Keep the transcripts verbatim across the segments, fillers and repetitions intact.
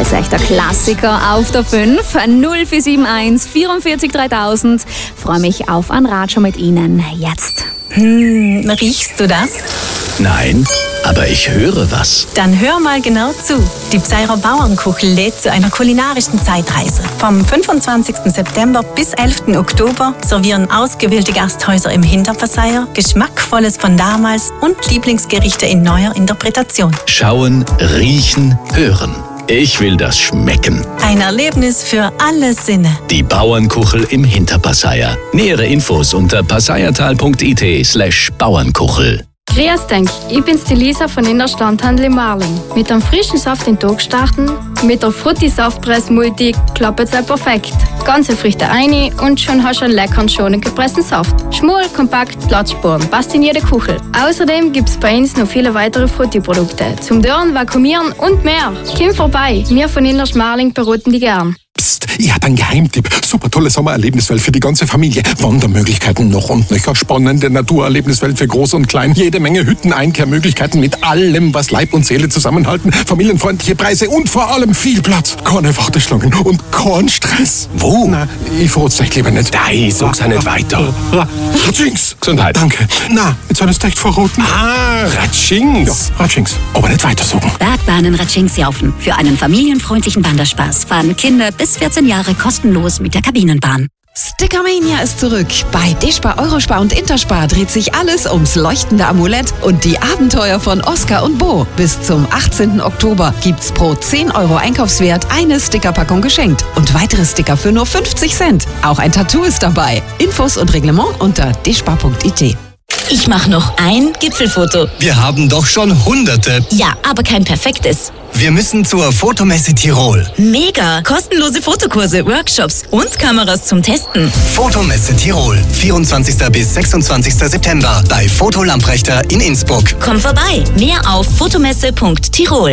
ist echt ein Klassiker auf der fünf. null vier sieben eins vierundvierzig dreitausend. Freue mich auf einen Ratscher mit Ihnen jetzt. Hm, riechst du das? Nein, aber ich höre was. Dann hör mal genau zu. Die Pseirer Bauernkuchel lädt zu einer kulinarischen Zeitreise. Vom fünfundzwanzigsten September bis elften Oktober servieren ausgewählte Gasthäuser im Hinterpasseier Geschmackvolles von damals und Lieblingsgerichte in neuer Interpretation. Schauen, riechen, hören. Ich will das schmecken. Ein Erlebnis für alle Sinne. Die Bauernkuchel im Hinterpasseier. Nähere Infos unter passeiertal.it slash Bauernkuchel. Grüß dich, ich bin's die Lisa von in der Standhandel in Marling. Mit einem frischen Saft in den Tag starten, mit der Frutti-Saftpress-Multi klappt es perfekt. Ganze Früchte rein und schon hast du einen leckeren, schonend gepressten Saft. Schmal, kompakt, Platzspuren, passt in jede Kuchel. Außerdem gibt's bei uns noch viele weitere Frutti-Produkte zum Dörren, Vakuumieren und mehr. Komm vorbei, wir von Innerst Marling beraten dich gern. Psst, ich habe einen Geheimtipp. Super tolle Sommererlebniswelt für die ganze Familie. Wandermöglichkeiten noch und nöcher. Spannende Naturerlebniswelt für Groß und Klein. Jede Menge Hütten, Einkehrmöglichkeiten mit allem, was Leib und Seele zusammenhalten. Familienfreundliche Preise und vor allem viel Platz. Keine Warteschlangen und kein Stress. Wo? Na, ich verrat's euch lieber nicht. Nein, sag's auch nicht weiter. Ratschings. Gesundheit. Danke. Na, jetzt soll es echt verraten. Ah, Ratschings. Ja, Ratschings. Aber nicht weiter sagen. Bergbahnen Ratschings-Jaufen. Für einen familienfreundlichen Wanderspaß fahren Kinder bis vierzehn Jahre kostenlos mit der Kabinenbahn. Stickermania ist zurück. Bei Despar, Eurospar und Interspar dreht sich alles ums leuchtende Amulett und die Abenteuer von Oskar und Bo. Bis zum achtzehnten Oktober gibt's pro zehn Euro Einkaufswert eine Stickerpackung geschenkt und weitere Sticker für nur fünfzig Cent. Auch ein Tattoo ist dabei. Infos und Reglement unter despar punkt it. Ich mache noch ein Gipfelfoto. Wir haben doch schon hunderte. Ja, aber kein perfektes. Wir müssen zur Fotomesse Tirol. Mega! Kostenlose Fotokurse, Workshops und Kameras zum Testen. Fotomesse Tirol. vierundzwanzigsten bis sechsundzwanzigsten September bei Foto Lamprechter in Innsbruck. Komm vorbei. Mehr auf fotomesse punkt tirol.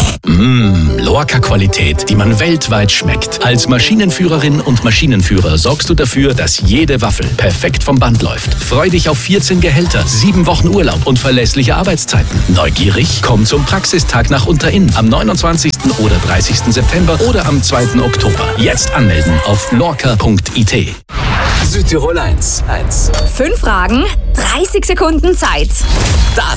Mmh, Lorca-Qualität, die man weltweit schmeckt. Als Maschinenführerin und Maschinenführer sorgst du dafür, dass jede Waffel perfekt vom Band läuft. Freu dich auf vierzehn Gehälter, sieben Wochen Urlaub und verlässliche Arbeitszeiten. Neugierig? Komm zum Praxistag nach Unterinn am neunundzwanzigsten oder dreißigsten September oder am zweiten Oktober. Jetzt anmelden auf lorca punkt it. Südtirol eins. eins. Fünf Fragen, dreißig Sekunden Zeit. Das